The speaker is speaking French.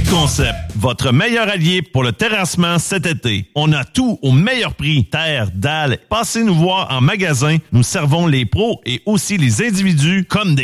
Build Concept, votre meilleur allié pour le terrassement cet été. On a tout au meilleur prix. Terre, dalles. Passez nous voir en magasin. Nous servons les pros et aussi les individus comme des